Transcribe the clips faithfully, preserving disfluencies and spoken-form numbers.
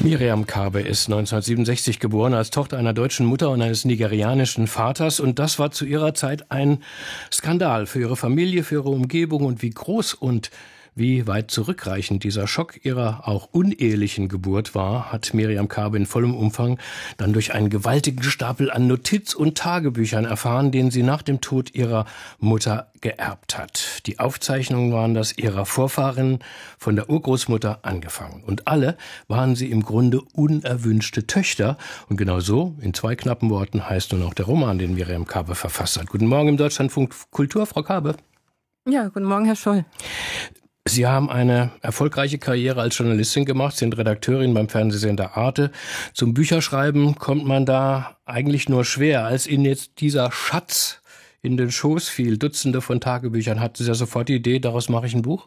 Miriam Kaabe ist neunzehnhundertsiebenundsechzig geboren als Tochter einer deutschen Mutter und eines nigerianischen Vaters. Und das war zu ihrer Zeit ein Skandal für ihre Familie, für ihre Umgebung. Und wie groß und wie weit zurückreichend dieser Schock ihrer auch unehelichen Geburt war, hat Miriam Kaabe in vollem Umfang dann durch einen gewaltigen Stapel an Notiz- und Tagebüchern erfahren, den sie nach dem Tod ihrer Mutter geerbt hat. Die Aufzeichnungen waren das ihrer Vorfahren von der Urgroßmutter angefangen. Und alle waren sie im Grunde unerwünschte Töchter. Und genau so, in zwei knappen Worten, heißt nun auch der Roman, den Miriam Kaabe verfasst hat. Guten Morgen im Deutschlandfunk Kultur, Frau Kaabe. Ja, guten Morgen, Herr Scholl. Sie haben eine erfolgreiche Karriere als Journalistin gemacht, sind Redakteurin beim Fernsehsender Arte. Zum Bücherschreiben kommt man da eigentlich nur schwer. Als Ihnen jetzt dieser Schatz in den Schoß fiel, Dutzende von Tagebüchern, hatten Sie ja sofort die Idee, daraus mache ich ein Buch?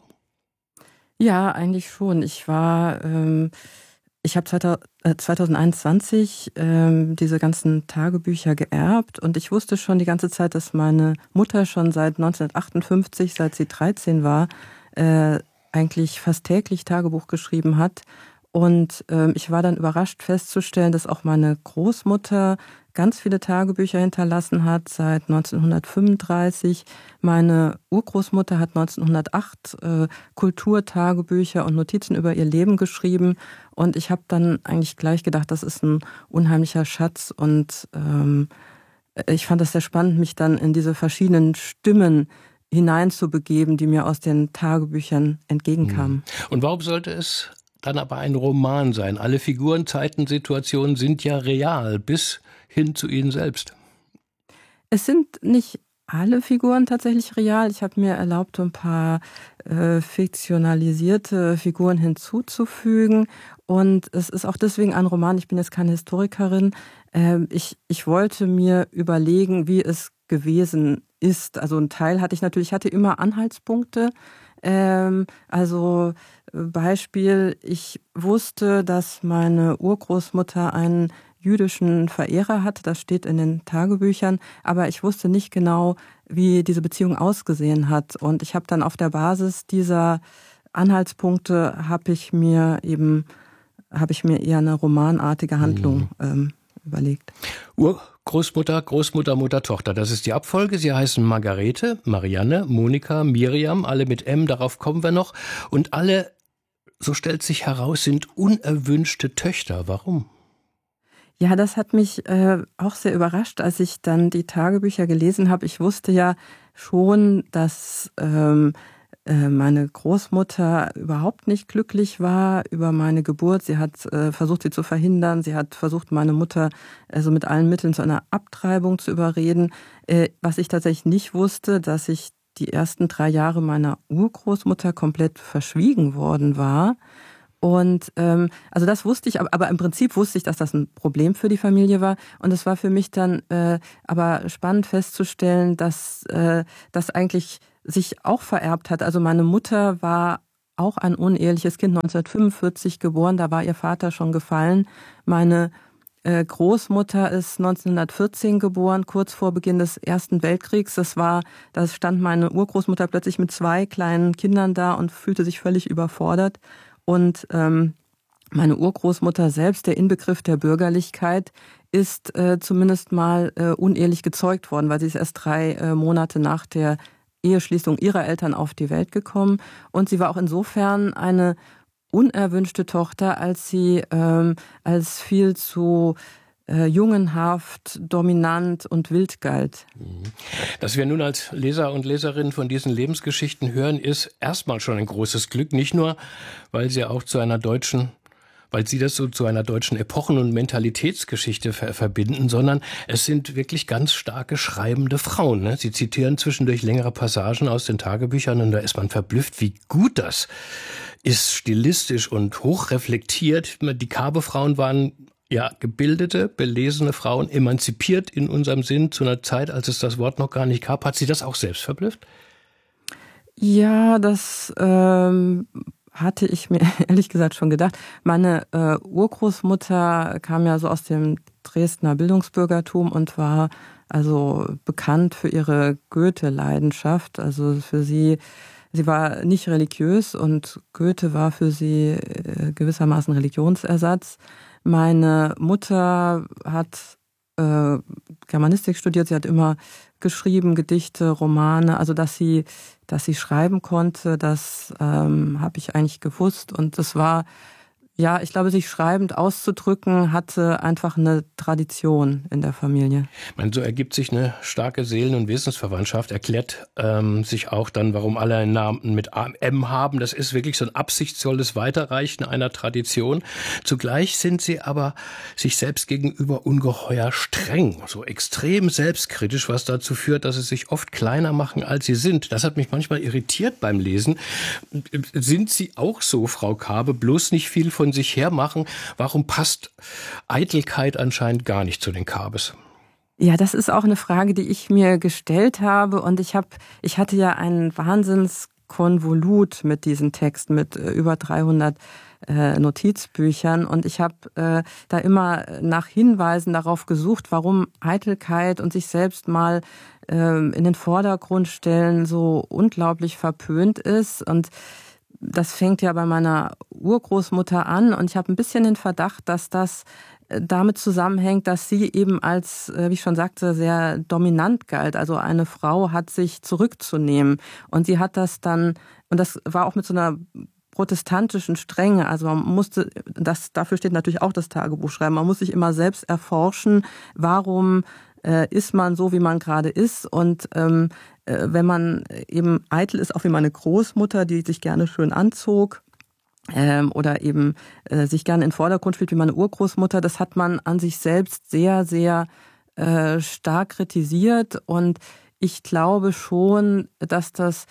Ja, eigentlich schon. Ich war, ähm, ich habe zweitausendeinundzwanzig ähm, diese ganzen Tagebücher geerbt und ich wusste schon die ganze Zeit, dass meine Mutter schon seit neunzehnhundertachtundfünfzig, seit sie dreizehn war, Äh, eigentlich fast täglich Tagebuch geschrieben hat. Und ähm, ich war dann überrascht festzustellen, dass auch meine Großmutter ganz viele Tagebücher hinterlassen hat seit neunzehnhundertfünfunddreißig. Meine Urgroßmutter hat neunzehnhundertacht äh, Kulturtagebücher und Notizen über ihr Leben geschrieben. Und ich habe dann eigentlich gleich gedacht, das ist ein unheimlicher Schatz. Und ähm, ich fand es sehr spannend, mich dann in diese verschiedenen Stimmen hineinzubegeben, die mir aus den Tagebüchern entgegenkamen. Und warum sollte es dann aber ein Roman sein? Alle Figuren, Zeiten, Situationen sind ja real, bis hin zu Ihnen selbst. Es sind nicht alle Figuren tatsächlich real. Ich habe mir erlaubt, ein paar äh, fiktionalisierte Figuren hinzuzufügen. Und es ist auch deswegen ein Roman. Ich bin jetzt keine Historikerin. Äh, ich, ich wollte mir überlegen, wie es gewesen ist. Also ein Teil hatte ich natürlich, ich hatte immer Anhaltspunkte. Ähm, also Beispiel, ich wusste, dass meine Urgroßmutter einen jüdischen Verehrer hatte, das steht in den Tagebüchern, aber ich wusste nicht genau, wie diese Beziehung ausgesehen hat. Und ich habe dann auf der Basis dieser Anhaltspunkte habe ich mir eben, habe ich mir eher eine romanartige Handlung ähm, überlegt. Urgroßmutter, Großmutter, Mutter, Tochter, das ist die Abfolge. Sie heißen Margarete, Marianne, Monika, Miriam, alle mit M, darauf kommen wir noch. Und alle, so stellt sich heraus, sind unerwünschte Töchter. Warum? Ja, das hat mich äh, auch sehr überrascht, als ich dann die Tagebücher gelesen habe. Ich wusste ja schon, dass ähm, äh, meine Großmutter überhaupt nicht glücklich war über meine Geburt. Sie hat äh, versucht, sie zu verhindern. Sie hat versucht, meine Mutter also mit allen Mitteln zu einer Abtreibung zu überreden. Äh, was ich tatsächlich nicht wusste, dass ich die ersten drei Jahre meiner Urgroßmutter komplett verschwiegen worden war. Und ähm, also das wusste ich, aber, aber im Prinzip wusste ich, dass das ein Problem für die Familie war. Und es war für mich dann äh, aber spannend festzustellen, dass äh, das eigentlich sich auch vererbt hat. Also meine Mutter war auch ein uneheliches Kind, neunzehnhundertfünfundvierzig geboren, da war ihr Vater schon gefallen. Meine äh, Großmutter ist neunzehnhundertvierzehn geboren, kurz vor Beginn des Ersten Weltkriegs. Das war, da stand meine Urgroßmutter plötzlich mit zwei kleinen Kindern da und fühlte sich völlig überfordert. Und ähm, meine Urgroßmutter selbst, der Inbegriff der Bürgerlichkeit, ist äh, zumindest mal äh, unehelich gezeugt worden, weil sie ist erst drei äh, Monate nach der Eheschließung ihrer Eltern auf die Welt gekommen. Und sie war auch insofern eine unerwünschte Tochter, als sie ähm, als viel zu äh, jungenhaft, dominant und wild galt. Dass wir nun als Leser und Leserinnen von diesen Lebensgeschichten hören, ist erstmal schon ein großes Glück. Nicht nur, weil sie auch zu einer deutschen, weil sie das so zu einer deutschen Epochen- und Mentalitätsgeschichte ver- verbinden, sondern es sind wirklich ganz starke schreibende Frauen. Ne? Sie zitieren zwischendurch längere Passagen aus den Tagebüchern und da ist man verblüfft, wie gut das ist, stilistisch und hochreflektiert. Die Kaabe-Frauen waren ja gebildete, belesene Frauen, emanzipiert in unserem Sinn zu einer Zeit, als es das Wort noch gar nicht gab. Hat Sie das auch selbst verblüfft? Ja, das ähm, hatte ich mir ehrlich gesagt schon gedacht. Meine äh, Urgroßmutter kam ja so aus dem Dresdner Bildungsbürgertum und war also bekannt für ihre Goethe-Leidenschaft. Also für sie sie war nicht religiös und Goethe war für sie äh, gewissermaßen Religionsersatz. Meine Mutter hat äh, Germanistik studiert, sie hat immer geschrieben, Gedichte, Romane, also dass sie, dass sie schreiben konnte, das ähm, habe ich eigentlich gewusst und das war, ja, ich glaube, sich schreibend auszudrücken, hatte einfach eine Tradition in der Familie. Ich meine, so ergibt sich eine starke Seelen- und Wesensverwandtschaft, erklärt ähm, sich auch dann, warum alle einen Namen mit M haben. Das ist wirklich so ein absichtsvolles Weiterreichen einer Tradition. Zugleich sind sie aber sich selbst gegenüber ungeheuer streng, so extrem selbstkritisch, was dazu führt, dass sie sich oft kleiner machen, als sie sind. Das hat mich manchmal irritiert beim Lesen. Sind Sie auch so, Frau Kaabe, bloß nicht viel von sich hermachen? Warum passt Eitelkeit anscheinend gar nicht zu den Kaabes? Ja, das ist auch eine Frage, die ich mir gestellt habe und ich habe, ich hatte ja einen Wahnsinnskonvolut mit diesen Texten, mit äh, über dreihundert äh, Notizbüchern und ich habe äh, da immer nach Hinweisen darauf gesucht, warum Eitelkeit und sich selbst mal äh, in den Vordergrund stellen so unglaublich verpönt ist und das fängt ja bei meiner Urgroßmutter an und ich habe ein bisschen den Verdacht, dass das damit zusammenhängt, dass sie eben als, wie ich schon sagte, sehr dominant galt. Also eine Frau hat sich zurückzunehmen und sie hat das dann, und das war auch mit so einer protestantischen Strenge, also man musste, das, dafür steht natürlich auch das Tagebuch schreiben, man muss sich immer selbst erforschen, warum äh, ist man so, wie man gerade ist und ähm, wenn man eben eitel ist, auch wie meine Großmutter, die sich gerne schön anzog ähm, oder eben äh, sich gerne in den Vordergrund spielt, wie meine Urgroßmutter, das hat man an sich selbst sehr, sehr äh, stark kritisiert und ich glaube schon, dass das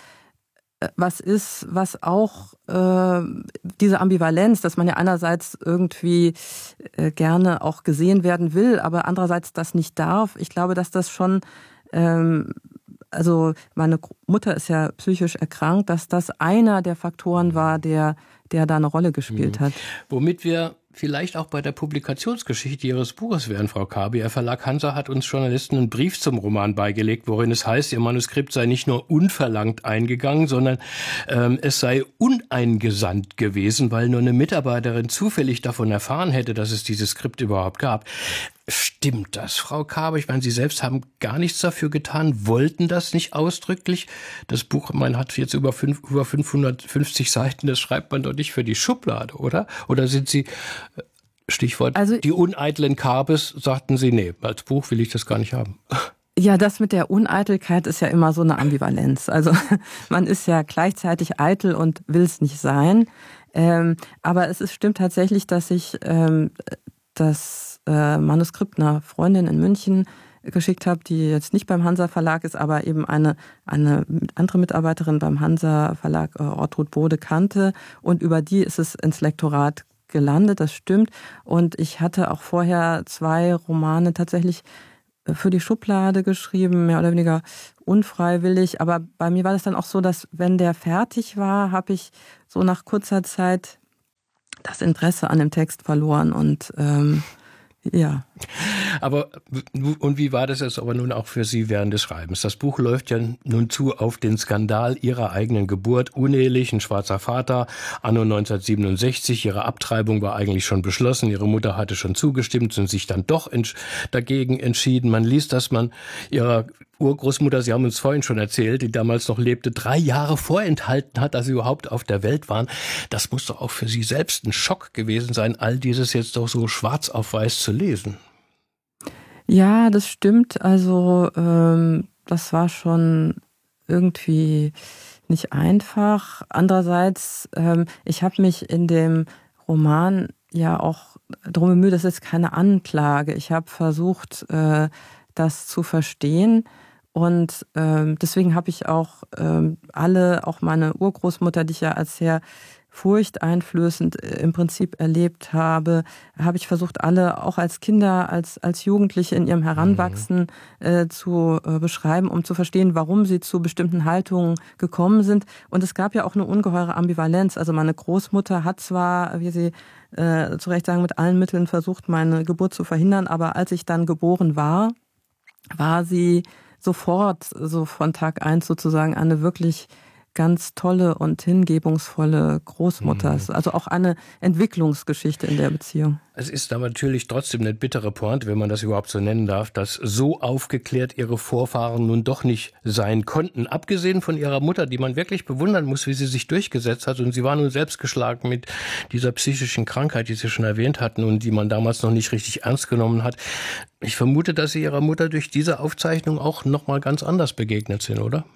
was ist, was auch äh, diese Ambivalenz, dass man ja einerseits irgendwie äh, gerne auch gesehen werden will, aber andererseits das nicht darf. Ich glaube, dass das schon ähm, also meine Mutter ist ja psychisch erkrankt, dass das einer der Faktoren war, der, der da eine Rolle gespielt hat. Womit wir vielleicht auch bei der Publikationsgeschichte Ihres Buches wären, Frau Kaabe. Ihr Verlag Hansa hat uns Journalisten einen Brief zum Roman beigelegt, worin es heißt, Ihr Manuskript sei nicht nur unverlangt eingegangen, sondern ähm, es sei uneingesandt gewesen, weil nur eine Mitarbeiterin zufällig davon erfahren hätte, dass es dieses Skript überhaupt gab. Stimmt das, Frau Kaabe? Ich meine, Sie selbst haben gar nichts dafür getan, wollten das nicht ausdrücklich. Das Buch, man hat jetzt über, fünf, über fünfhundertfünfzig Seiten, das schreibt man doch nicht für die Schublade, oder? Oder sind Sie, Stichwort, also, die uneitlen Kaabes, sagten Sie, nee, als Buch will ich das gar nicht haben. Ja, das mit der Uneitelkeit ist ja immer so eine Ambivalenz. Also man ist ja gleichzeitig eitel und will es nicht sein. Ähm, aber es ist, stimmt tatsächlich, dass ich ähm, das äh, Manuskript einer Freundin in München geschickt habe, die jetzt nicht beim Hansa Verlag ist, aber eben eine, eine andere Mitarbeiterin beim Hansa Verlag, äh, Ortrud Bode, kannte. Und über die ist es ins Lektorat gelandet, das stimmt. Und ich hatte auch vorher zwei Romane tatsächlich für die Schublade geschrieben, mehr oder weniger unfreiwillig. Aber bei mir war das dann auch so, dass wenn der fertig war, habe ich so nach kurzer Zeit das Interesse an dem Text verloren und ähm, ja. Aber und wie war das jetzt aber nun auch für Sie während des Schreibens? Das Buch läuft ja nun zu auf den Skandal Ihrer eigenen Geburt, unehelich, ein schwarzer Vater, anno neunzehnhundertsiebenundsechzig. Ihre Abtreibung war eigentlich schon beschlossen, Ihre Mutter hatte schon zugestimmt und sich dann doch entsch- dagegen entschieden. Man liest, dass man Ihrer Urgroßmutter, Sie haben uns vorhin schon erzählt, die damals noch lebte, drei Jahre vorenthalten hat, dass Sie überhaupt auf der Welt waren. Das muss doch auch für Sie selbst ein Schock gewesen sein, all dieses jetzt doch so schwarz auf weiß zu lesen. Ja, das stimmt. Also ähm, das war schon irgendwie nicht einfach. Andererseits, ähm, ich habe mich in dem Roman ja auch darum bemüht, das ist keine Anklage. Ich habe versucht, äh, das zu verstehen. Und ähm, deswegen habe ich auch ähm, alle, auch meine Urgroßmutter, die ich ja als sehr furchteinflößend äh, im Prinzip erlebt habe, habe ich versucht, alle auch als Kinder, als als Jugendliche in ihrem Heranwachsen äh, zu äh, beschreiben, um zu verstehen, warum sie zu bestimmten Haltungen gekommen sind. Und es gab ja auch eine ungeheure Ambivalenz. Also meine Großmutter hat zwar, wie Sie äh, zu Recht sagen, mit allen Mitteln versucht, meine Geburt zu verhindern, aber als ich dann geboren war, war sie sofort, so von Tag eins sozusagen, eine wirklich ganz tolle und hingebungsvolle Großmutter. Mhm. Also auch eine Entwicklungsgeschichte in der Beziehung. Es ist aber natürlich trotzdem eine bittere Pointe, wenn man das überhaupt so nennen darf, dass so aufgeklärt ihre Vorfahren nun doch nicht sein konnten. Abgesehen von ihrer Mutter, die man wirklich bewundern muss, wie sie sich durchgesetzt hat. Und sie war nun selbst geschlagen mit dieser psychischen Krankheit, die Sie schon erwähnt hatten und die man damals noch nicht richtig ernst genommen hat. Ich vermute, dass Sie Ihrer Mutter durch diese Aufzeichnung auch noch mal ganz anders begegnet sind, oder?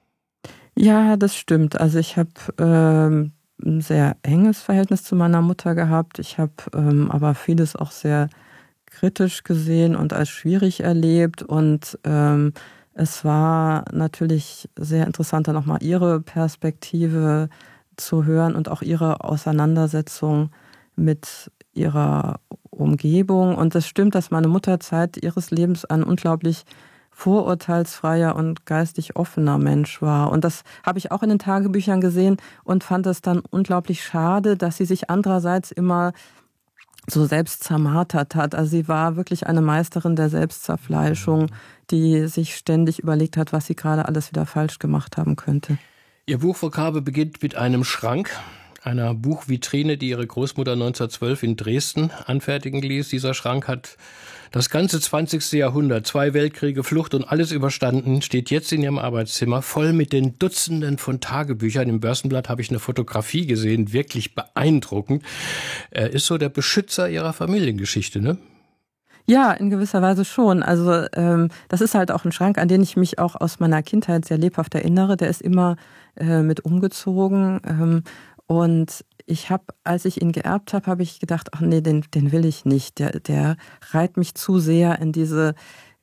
Ja, das stimmt. Also ich habe ähm, ein sehr enges Verhältnis zu meiner Mutter gehabt. Ich habe ähm, aber vieles auch sehr kritisch gesehen und als schwierig erlebt. Und ähm, es war natürlich sehr interessant, dann nochmal ihre Perspektive zu hören und auch ihre Auseinandersetzung mit ihrer Umgebung. Und es stimmt, dass meine Mutter Zeit ihres Lebens ein unglaublich vorurteilsfreier und geistig offener Mensch war. Und das habe ich auch in den Tagebüchern gesehen und fand es dann unglaublich schade, dass sie sich andererseits immer so selbst zermartert hat. Also sie war wirklich eine Meisterin der Selbstzerfleischung, die sich ständig überlegt hat, was sie gerade alles wieder falsch gemacht haben könnte. Ihr Buch Frau Kaabe beginnt mit einem Schrank, einer Buchvitrine, die ihre Großmutter neunzehnhundertzwölf in Dresden anfertigen ließ. Dieser Schrank hat das ganze zwanzigste Jahrhundert, zwei Weltkriege, Flucht und alles überstanden, steht jetzt in ihrem Arbeitszimmer voll mit den Dutzenden von Tagebüchern. Im Börsenblatt habe ich eine Fotografie gesehen, wirklich beeindruckend. Er ist so der Beschützer ihrer Familiengeschichte, ne? Ja, in gewisser Weise schon. Also ähm, das ist halt auch ein Schrank, an den ich mich auch aus meiner Kindheit sehr lebhaft erinnere. Der ist immer äh, mit umgezogen. Ähm, und ich habe, als ich ihn geerbt habe, habe ich gedacht, ach nee, den, den will ich nicht. Der, der reiht mich zu sehr in diese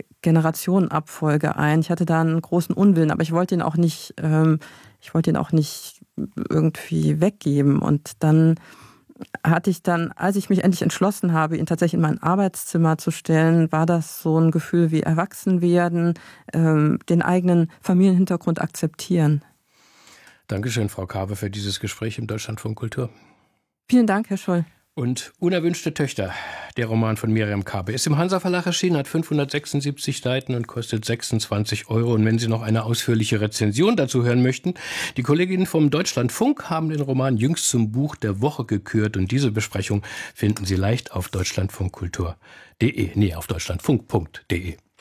Generationenabfolge ein. Ich hatte da einen großen Unwillen, aber ich wollte ihn auch nicht, ähm, ich wollte ihn auch nicht irgendwie weggeben. Und dann hatte ich dann, als ich mich endlich entschlossen habe, ihn tatsächlich in mein Arbeitszimmer zu stellen, war das so ein Gefühl wie Erwachsenwerden, ähm, den eigenen Familienhintergrund akzeptieren. Dankeschön, Frau Kaabe, für dieses Gespräch im Deutschlandfunk Kultur. Vielen Dank, Herr Scholl. Und Unerwünschte Töchter, der Roman von Miriam Kaabe, ist im Hansa Verlag erschienen, hat fünfhundertsechsundsiebzig Seiten und kostet sechsundzwanzig Euro. Und wenn Sie noch eine ausführliche Rezension dazu hören möchten, die Kolleginnen vom Deutschlandfunk haben den Roman jüngst zum Buch der Woche gekürt. Und diese Besprechung finden Sie leicht auf deutschlandfunkkultur punkt de, nee, auf deutschlandfunk punkt de.